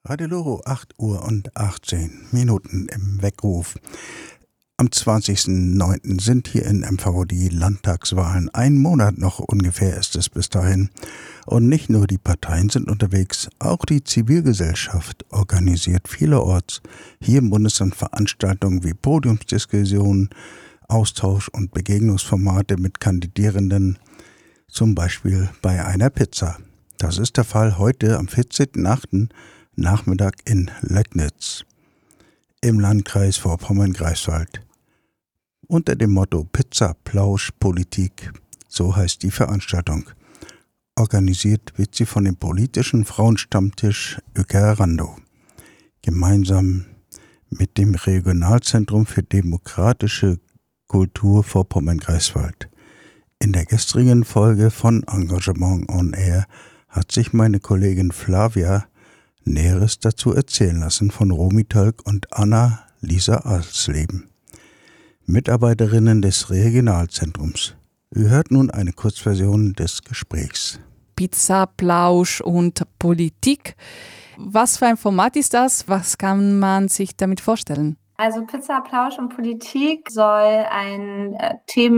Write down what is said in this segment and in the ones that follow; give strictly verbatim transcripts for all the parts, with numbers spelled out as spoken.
Radio Loro, acht Uhr und achtzehn Minuten im Weckruf. Am zwanzigsten neunten sind hier in M V die Landtagswahlen. Ein Monat noch ungefähr ist es bis dahin. Und nicht nur die Parteien sind unterwegs, auch die Zivilgesellschaft organisiert vielerorts hier im Bundesland Veranstaltungen wie Podiumsdiskussionen, Austausch- und Begegnungsformate mit Kandidierenden, zum Beispiel bei einer Pizza. Das ist der Fall heute am vierzehnten achten Nachmittag in Löcknitz im Landkreis Vorpommern-Greifswald. Unter dem Motto Pizza, Plausch, Politik, so heißt die Veranstaltung. Organisiert wird sie von dem politischen Frauenstammtisch Uekerando, gemeinsam mit dem Regionalzentrum für demokratische Kultur Vorpommern-Greifswald. In der gestrigen Folge von Engagement on Air hat sich meine Kollegin Flavia Näheres dazu erzählen lassen von Romy Tölk und Anna-Lisa Alsleben, Mitarbeiterinnen des Regionalzentrums. Ihr hört nun eine Kurzversion des Gesprächs. Pizza, Plausch und Politik. Was für ein Format ist das? Was kann man sich damit vorstellen? Also Pizza, Plausch und Politik soll eine äh,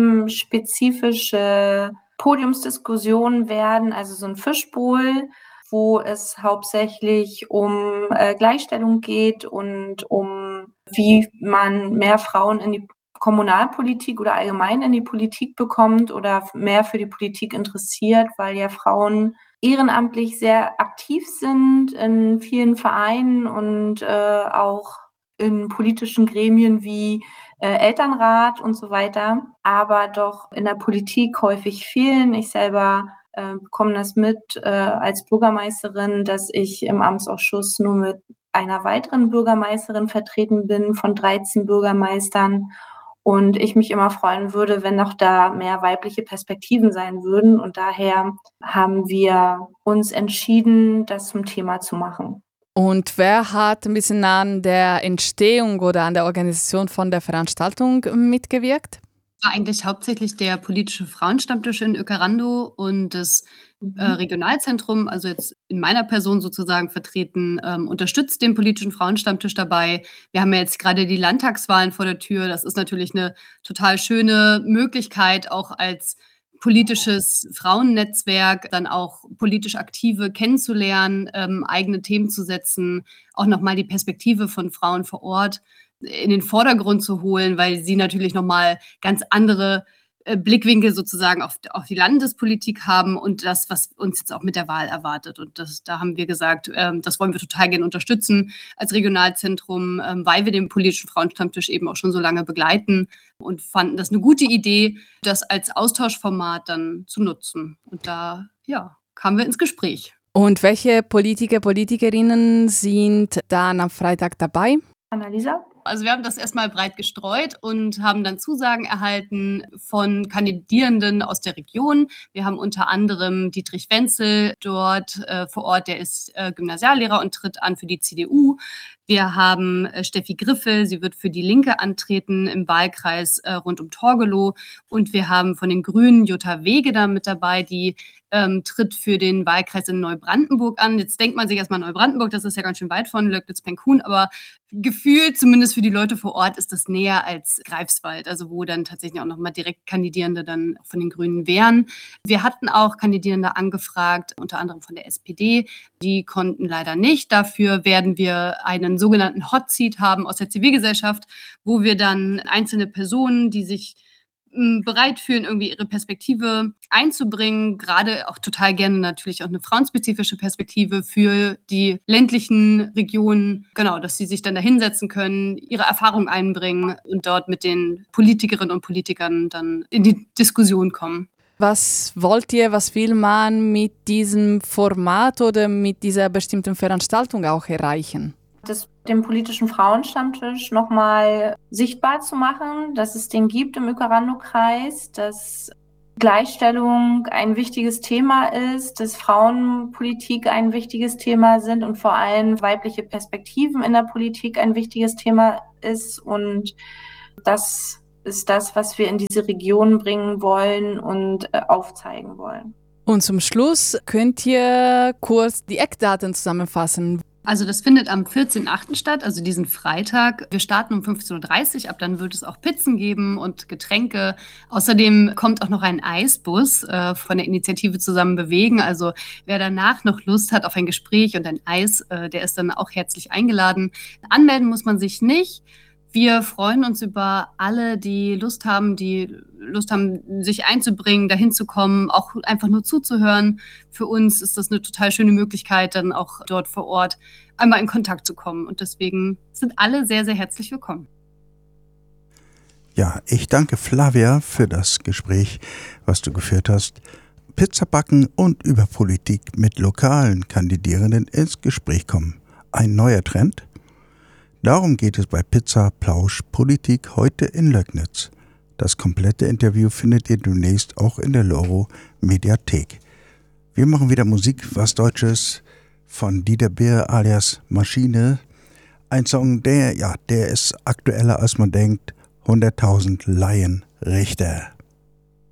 themenspezifische Podiumsdiskussion werden, also so ein Fischbowl, wo es hauptsächlich um äh, Gleichstellung geht und um, wie man mehr Frauen in die Kommunalpolitik oder allgemein in die Politik bekommt oder mehr für die Politik interessiert, weil ja Frauen ehrenamtlich sehr aktiv sind in vielen Vereinen und äh, auch in politischen Gremien wie äh, Elternrat und so weiter, aber doch in der Politik häufig fehlen. Ich selber äh, bekomme das mit äh, als Bürgermeisterin, dass ich im Amtsausschuss nur mit einer weiteren Bürgermeisterin vertreten bin von dreizehn Bürgermeistern und ich mich immer freuen würde, wenn noch da mehr weibliche Perspektiven sein würden, und daher haben wir uns entschieden, das zum Thema zu machen. Und wer hat ein bisschen an der Entstehung oder an der Organisation von der Veranstaltung mitgewirkt? War eigentlich hauptsächlich der politische Frauenstammtisch in Uekerando und das äh, Regionalzentrum, also jetzt in meiner Person sozusagen vertreten, ähm, unterstützt den politischen Frauenstammtisch dabei. Wir haben ja jetzt gerade die Landtagswahlen vor der Tür. Das ist natürlich eine total schöne Möglichkeit, auch als politisches Frauennetzwerk dann auch politisch Aktive kennenzulernen, ähm, eigene Themen zu setzen, auch nochmal die Perspektive von Frauen vor Ort in den Vordergrund zu holen, weil sie natürlich nochmal ganz andere äh, Blickwinkel sozusagen auf, auf die Landespolitik haben und das, was uns jetzt auch mit der Wahl erwartet. Und das, da haben wir gesagt, ähm, das wollen wir total gerne unterstützen als Regionalzentrum, ähm, weil wir den politischen Frauenstammtisch eben auch schon so lange begleiten und fanden das eine gute Idee, das als Austauschformat dann zu nutzen. Und da, ja, kamen wir ins Gespräch. Und welche Politiker, Politikerinnen sind dann am Freitag dabei? Anna-Lisa? Also wir haben das erstmal breit gestreut und haben dann Zusagen erhalten von Kandidierenden aus der Region. Wir haben unter anderem Dietrich Wenzel dort äh, vor Ort, der ist äh, Gymnasiallehrer und tritt an für die C D U. Wir haben äh, Steffi Griffel, sie wird für die Linke antreten im Wahlkreis äh, rund um Torgelow. Und wir haben von den Grünen Jutta Wegener mit dabei, die ähm, tritt für den Wahlkreis in Neubrandenburg an. Jetzt denkt man sich erstmal Neubrandenburg, das ist ja ganz schön weit von Löcknitz-Penkhuhn, aber gefühlt, zumindest für die Leute vor Ort, ist das näher als Greifswald, also wo dann tatsächlich auch nochmal direkt Kandidierende dann von den Grünen wären. Wir hatten auch Kandidierende angefragt, unter anderem von der S P D. Die konnten leider nicht. Dafür werden wir einen sogenannten Hot Seat haben aus der Zivilgesellschaft, wo wir dann einzelne Personen, die sich bereit fühlen, irgendwie ihre Perspektive einzubringen, gerade auch total gerne natürlich auch eine frauenspezifische Perspektive für die ländlichen Regionen, genau, dass sie sich dann da hinsetzen können, ihre Erfahrung einbringen und dort mit den Politikerinnen und Politikern dann in die Diskussion kommen. Was wollt ihr, was will man mit diesem Format oder mit dieser bestimmten Veranstaltung auch erreichen? Das, den politischen Frauenstammtisch nochmal sichtbar zu machen, dass es den gibt im Uekerando-Kreis, dass Gleichstellung ein wichtiges Thema ist, dass Frauenpolitik ein wichtiges Thema sind und vor allem weibliche Perspektiven in der Politik ein wichtiges Thema ist. Und das ist das, was wir in diese Region bringen wollen und äh, aufzeigen wollen. Und zum Schluss könnt ihr kurz die Eckdaten zusammenfassen. Also das findet am vierzehnten achten statt, also diesen Freitag. Wir starten um fünfzehn Uhr dreißig, ab dann wird es auch Pizzen geben und Getränke. Außerdem kommt auch noch ein Eisbus äh, von der Initiative Zusammen bewegen. Also wer danach noch Lust hat auf ein Gespräch und ein Eis, äh, der ist dann auch herzlich eingeladen. Anmelden muss man sich nicht. Wir freuen uns über alle, die Lust haben, die Lust haben, sich einzubringen, dahin zu kommen, auch einfach nur zuzuhören. Für uns ist das eine total schöne Möglichkeit, dann auch dort vor Ort einmal in Kontakt zu kommen. Und deswegen sind alle sehr, sehr herzlich willkommen. Ja, ich danke Flavia für das Gespräch, was du geführt hast. Pizza backen und über Politik mit lokalen Kandidierenden ins Gespräch kommen. Ein neuer Trend? Darum geht es bei Pizza Plausch Politik heute in Löcknitz. Das komplette Interview findet ihr demnächst auch in der Loro Mediathek. Wir machen wieder Musik, was Deutsches, von Dieter Beer alias Maschine. Ein Song, der, ja, der ist aktueller als man denkt. hunderttausend Laien Richter.